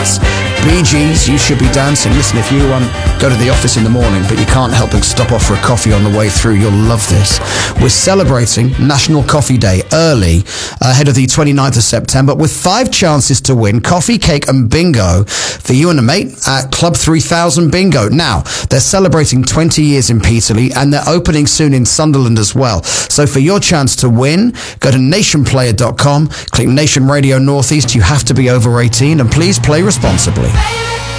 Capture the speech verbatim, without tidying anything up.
That's Bee Gees, You Should Be Dancing. Listen, if you um, go to the office in the morning, but you can't help but stop off for a coffee on the way through, you'll love this. We're celebrating National Coffee Day early, ahead of the twenty-ninth of September, with five chances to win coffee, cake and bingo for you and a mate at Club three thousand Bingo. Now, they're celebrating twenty years in Peterlee, and they're opening soon in Sunderland as well. So for your chance to win, go to nation player dot com, click Nation Radio Northeast. You have to be over eighteen, and please play responsibly.